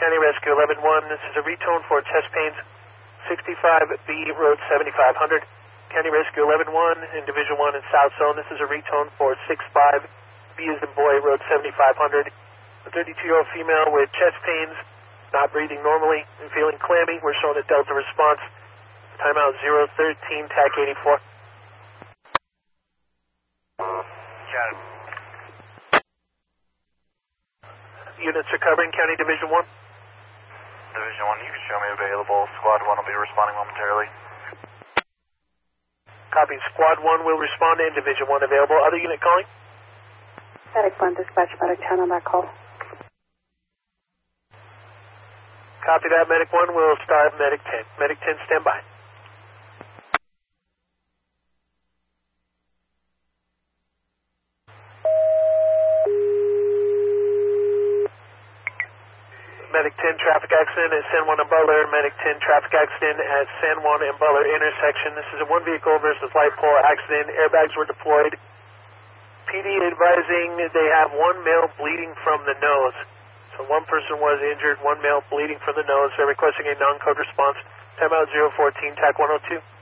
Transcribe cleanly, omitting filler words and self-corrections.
County Rescue 11-1. This is a retone for chest pains, 65B Road 7500. County Rescue 11-1 in Division 1 in South Zone. This is a retone for 65B as in boy, Road 7500. A 32-year-old female with chest pains, not breathing normally, and feeling clammy. We're showing a Delta response. Timeout 013, TAC 84. Got it. Units recovering, County Division 1. Division 1, you can show me available. Squad 1 will be responding momentarily. Copy. Squad 1 will respond and Division 1 available. Other unit calling? Medic 1, dispatch Medic 10 on that call. Copy that. Medic 1 will start Medic 10. Medic 10, stand by. Medic 10, traffic accident at San Juan and Butler. Medic 10, traffic accident at San Juan and Butler intersection. This is a one vehicle versus light pole accident. Airbags were deployed. PD advising they have one male bleeding from the nose. So one person was injured, one male bleeding from the nose. They're requesting a non-code response. Timeout 014, TAC 102.